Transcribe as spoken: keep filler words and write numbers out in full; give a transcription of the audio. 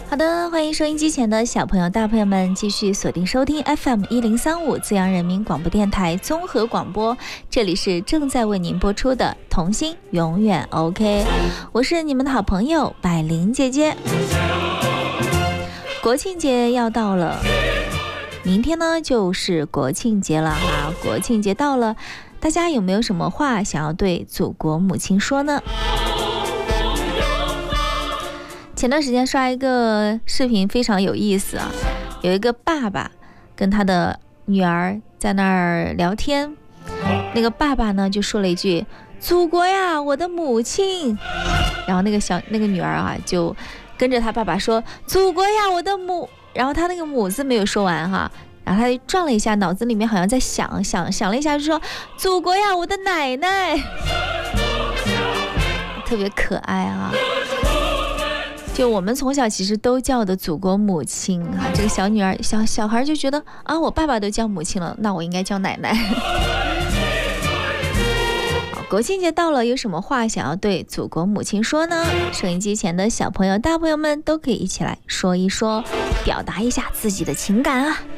好的，欢迎收音机前的小朋友大朋友们继续锁定收听 F M 一零三五 资阳人民广播电台综合广播，这里是正在为您播出的童心永远 OK， 我是你们的好朋友百灵姐姐。国庆节要到了，明天呢就是国庆节了哈，国庆节到了，大家有没有什么话想要对祖国母亲说呢？前段时间刷一个视频非常有意思啊，有一个爸爸跟他的女儿在那儿聊天，那个爸爸呢就说了一句祖国呀我的母亲，然后那个小那个女儿啊就跟着他爸爸说祖国呀我的母，然后他那个母字没有说完哈，然后他就转了一下，脑子里面好像在想想想了一下，就说祖国呀我的奶奶，特别可爱啊。就我们从小其实都叫的祖国母亲啊，这个小女儿小小孩就觉得啊，我爸爸都叫母亲了，那我应该叫奶奶。国庆节到了，有什么话想要对祖国母亲说呢？收音机前的小朋友大朋友们都可以一起来说一说，表达一下自己的情感啊。